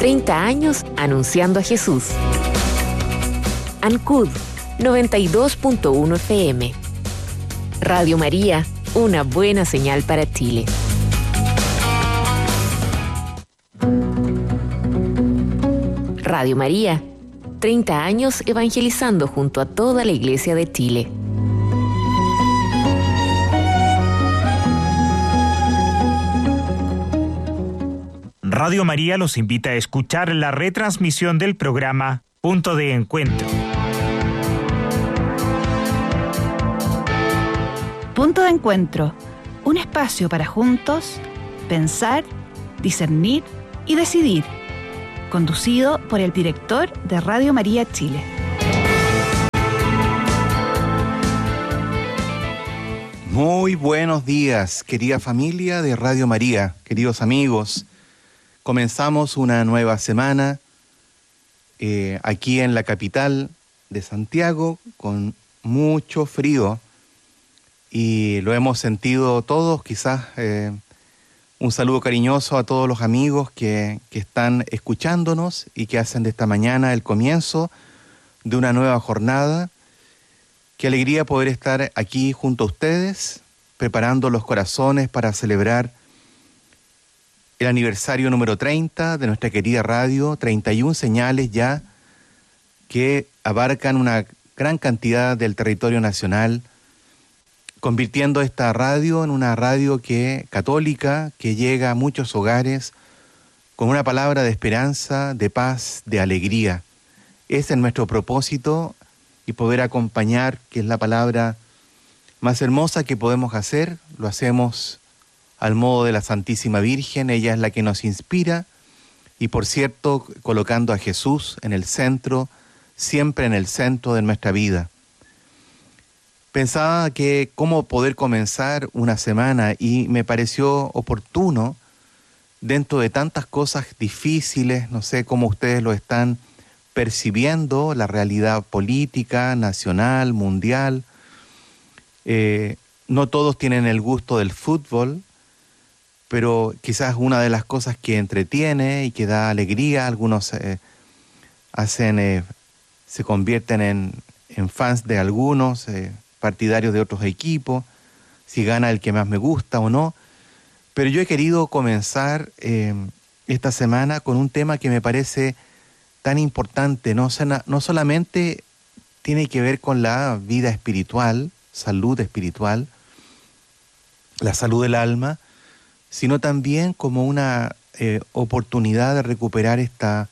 30 años anunciando a Jesús. Ancud 92.1 FM. Radio María, una buena señal para Chile. Radio María, 30 años evangelizando junto a toda la Iglesia de Chile. Radio María los invita a escuchar la retransmisión del programa Punto de Encuentro. Punto de Encuentro, un espacio para juntos pensar, discernir y decidir. Conducido por el director de Radio María Chile. Muy buenos días, querida familia de Radio María, queridos amigos. Comenzamos una nueva semana aquí en la capital de Santiago con mucho frío y lo hemos sentido todos, quizás un saludo cariñoso a todos los amigos que están escuchándonos y que hacen de esta mañana el comienzo de una nueva jornada. Qué alegría poder estar aquí junto a ustedes, preparando los corazones para celebrar el aniversario número 30 de nuestra querida radio, 31 señales ya que abarcan una gran cantidad del territorio nacional, convirtiendo esta radio en una radio católica que llega a muchos hogares con una palabra de esperanza, de paz, de alegría. Ese es nuestro propósito y poder acompañar, que es la palabra más hermosa que podemos hacer, lo hacemos al modo de la Santísima Virgen, ella es la que nos inspira y por cierto colocando a Jesús en el centro, siempre en el centro de nuestra vida. Pensaba que cómo poder comenzar una semana y me pareció oportuno, dentro de tantas cosas difíciles, no sé cómo ustedes lo están percibiendo, la realidad política, nacional, mundial. No todos tienen el gusto del fútbol, pero quizás una de las cosas que entretiene y que da alegría, algunos se convierten en fans de algunos, partidarios de otros equipos, si gana el que más me gusta o no. Pero yo he querido comenzar esta semana con un tema que me parece tan importante. No solamente tiene que ver con la vida espiritual, salud espiritual, la salud del alma, sino también como una oportunidad de recuperar esta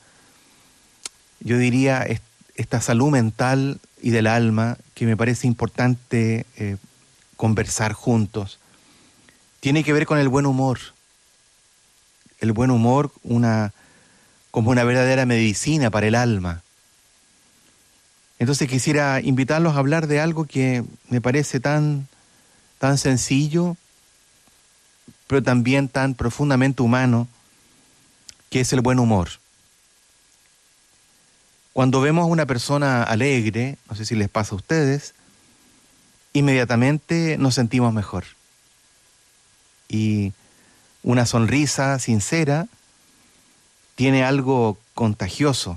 salud mental y del alma, que me parece importante conversar juntos. Tiene que ver con el buen humor. El buen humor como una verdadera medicina para el alma. Entonces quisiera invitarlos a hablar de algo que me parece tan sencillo, pero también tan profundamente humano, que es el buen humor. Cuando vemos a una persona alegre, no sé si les pasa a ustedes, inmediatamente nos sentimos mejor. Y una sonrisa sincera tiene algo contagioso.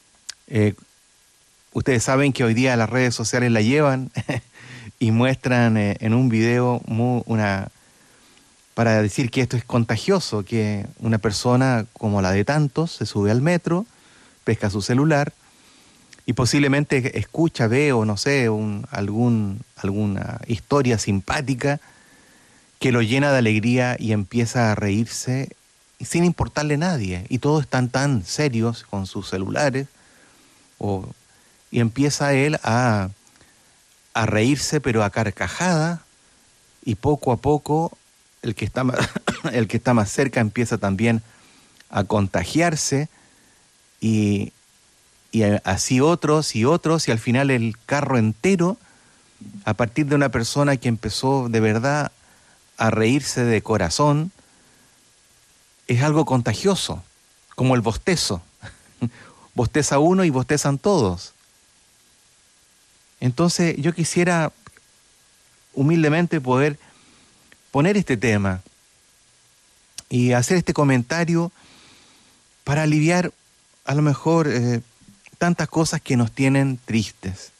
Ustedes saben que hoy día las redes sociales la llevan y muestran en un video para decir que esto es contagioso, que una persona como la de tantos se sube al metro, pesca su celular y posiblemente escucha, ve o no sé, alguna historia simpática que lo llena de alegría y empieza a reírse sin importarle a nadie. Y todos están tan serios con sus celulares y empieza él a reírse, pero a carcajada, y poco a poco el que está más cerca empieza también a contagiarse y así otros y al final el carro entero, a partir de una persona que empezó de verdad a reírse de corazón, es algo contagioso, como el bostezo. Bosteza uno y bostezan todos. Entonces yo quisiera humildemente poder poner este tema y hacer este comentario para aliviar a lo mejor tantas cosas que nos tienen tristes.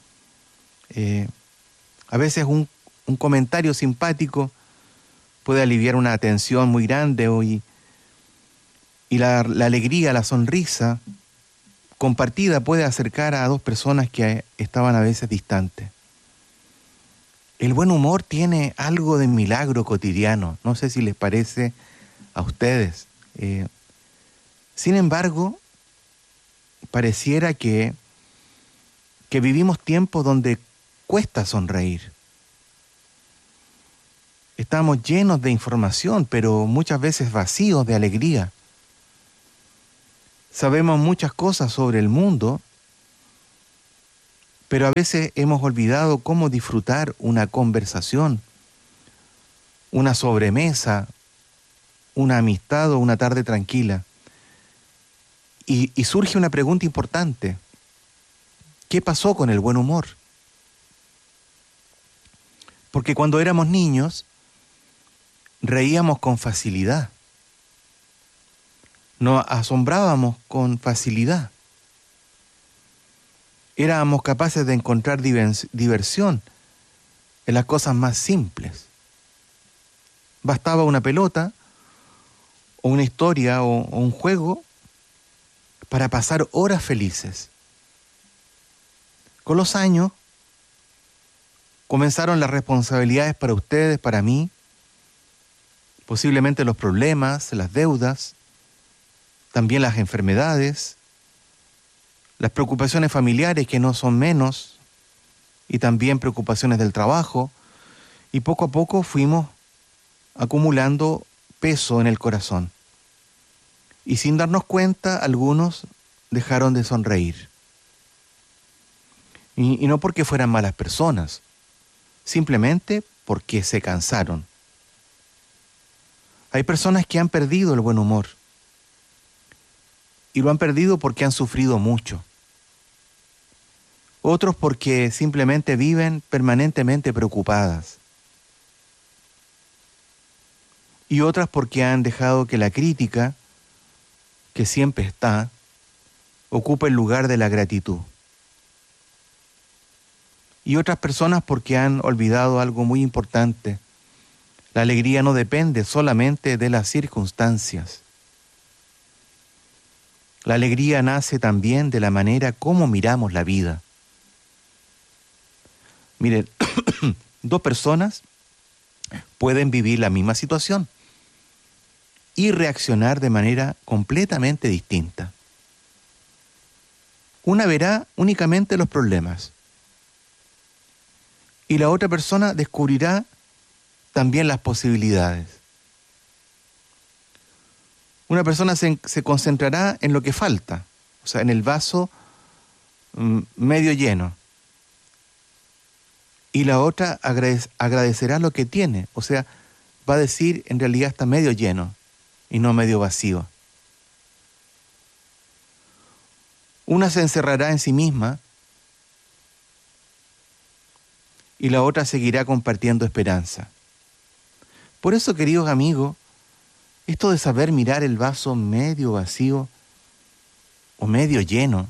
A veces un comentario simpático puede aliviar una tensión muy grande y la alegría, la sonrisa compartida puede acercar a dos personas que estaban a veces distantes. El buen humor tiene algo de milagro cotidiano, no sé si les parece a ustedes. Sin embargo, pareciera que vivimos tiempos donde cuesta sonreír. Estamos llenos de información, pero muchas veces vacíos de alegría. Sabemos muchas cosas sobre el mundo, pero a veces hemos olvidado cómo disfrutar una conversación, una sobremesa, una amistad o una tarde tranquila. Y surge una pregunta importante. ¿Qué pasó con el buen humor? Porque cuando éramos niños, reíamos con facilidad. Nos asombrábamos con facilidad. Éramos capaces de encontrar diversión en las cosas más simples. Bastaba una pelota, o una historia, o un juego, para pasar horas felices. Con los años, comenzaron las responsabilidades para ustedes, para mí, posiblemente los problemas, las deudas, también las enfermedades, las preocupaciones familiares que no son menos, y también preocupaciones del trabajo, y poco a poco fuimos acumulando peso en el corazón. Y sin darnos cuenta, algunos dejaron de sonreír. Y no porque fueran malas personas, simplemente porque se cansaron. Hay personas que han perdido el buen humor. Y lo han perdido porque han sufrido mucho. Otros porque simplemente viven permanentemente preocupadas. Y otras porque han dejado que la crítica, que siempre está, ocupe el lugar de la gratitud. Y otras personas porque han olvidado algo muy importante. La alegría no depende solamente de las circunstancias. La alegría nace también de la manera como miramos la vida. Miren, dos personas pueden vivir la misma situación y reaccionar de manera completamente distinta. Una verá únicamente los problemas y la otra persona descubrirá también las posibilidades. Una persona se concentrará en lo que falta, o sea, en el vaso medio lleno. Y la otra agradecerá lo que tiene, o sea, va a decir en realidad está medio lleno y no medio vacío. Una se encerrará en sí misma y la otra seguirá compartiendo esperanza. Por eso, queridos amigos, esto de saber mirar el vaso medio vacío o medio lleno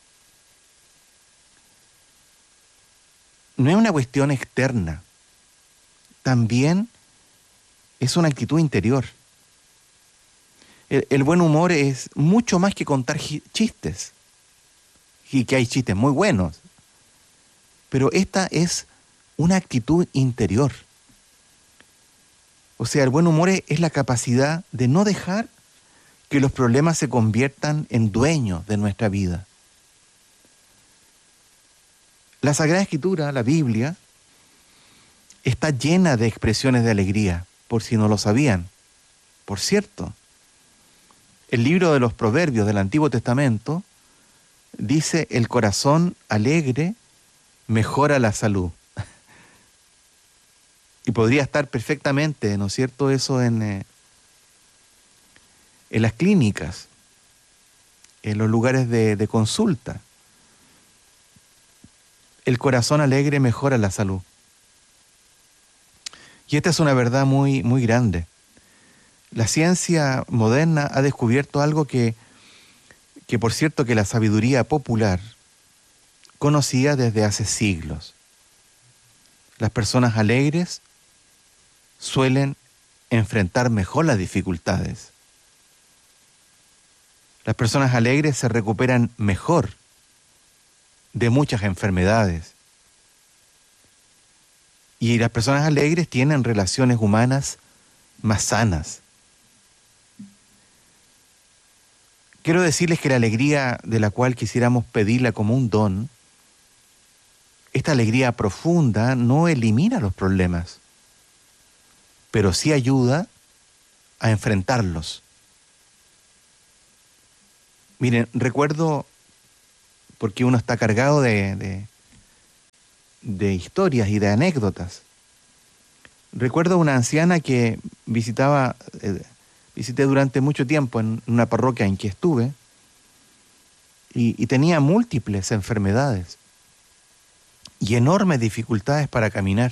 no es una cuestión externa, también es una actitud interior. El buen humor es mucho más que contar chistes, y que hay chistes muy buenos, pero esta es una actitud interior. O sea, el buen humor es la capacidad de no dejar que los problemas se conviertan en dueños de nuestra vida. La Sagrada Escritura, la Biblia, está llena de expresiones de alegría, por si no lo sabían. Por cierto, el libro de los Proverbios del Antiguo Testamento dice: el corazón alegre mejora la salud. Y podría estar perfectamente, ¿no es cierto?, eso en las clínicas, en los lugares de consulta. El corazón alegre mejora la salud. Y esta es una verdad muy, muy grande. La ciencia moderna ha descubierto algo que que por cierto que la sabiduría popular conocía desde hace siglos. Las personas alegres suelen enfrentar mejor las dificultades. Las personas alegres se recuperan mejor de muchas enfermedades. Y las personas alegres tienen relaciones humanas más sanas. Quiero decirles que la alegría de la cual quisiéramos pedirla como un don, esta alegría profunda no elimina los problemas, pero sí ayuda a enfrentarlos. Miren, recuerdo, porque uno está cargado de historias y de anécdotas. Recuerdo una anciana que visité durante mucho tiempo en una parroquia en que estuve y tenía múltiples enfermedades y enormes dificultades para caminar.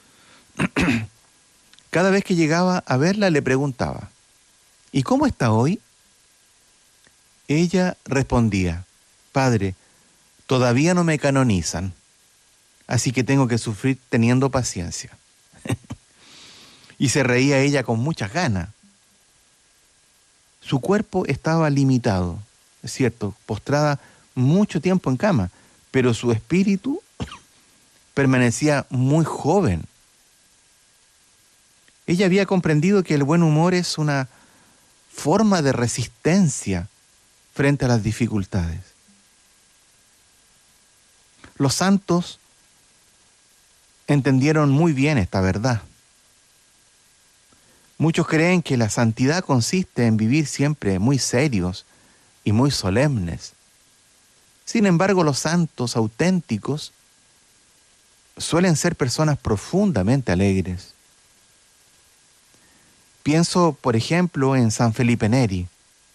Cada vez que llegaba a verla le preguntaba, ¿y cómo está hoy? Ella respondía, Padre, todavía no me canonizan, así que tengo que sufrir teniendo paciencia. Y se reía ella con muchas ganas. Su cuerpo estaba limitado, es cierto, postrada mucho tiempo en cama, pero su espíritu permanecía muy joven. Ella había comprendido que el buen humor es una forma de resistencia frente a las dificultades. Los santos entendieron muy bien esta verdad. Muchos creen que la santidad consiste en vivir siempre muy serios y muy solemnes. Sin embargo, los santos auténticos suelen ser personas profundamente alegres. Pienso, por ejemplo, en San Felipe Neri.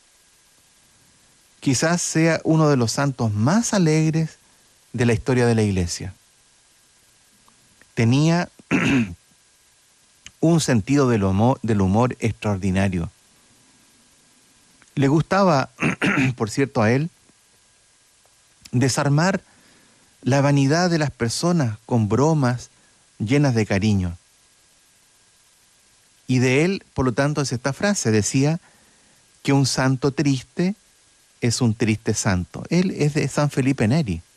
Quizás sea uno de los santos más alegres de la historia de la Iglesia. Tenía un sentido del humor extraordinario. Le gustaba, por cierto, a él, desarmar la vanidad de las personas con bromas llenas de cariño. Y de él, por lo tanto, es esta frase, decía que un santo triste es un triste santo. Él es de San Felipe Neri.